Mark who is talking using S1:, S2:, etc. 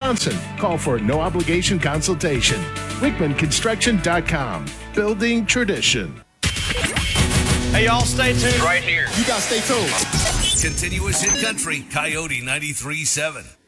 S1: Wisconsin. Call for a no-obligation consultation. WickmanConstruction.com. Building tradition.
S2: Hey, y'all, stay tuned
S3: right here.
S1: You got to stay tuned.
S4: Continuous hit country, Coyote 93.7.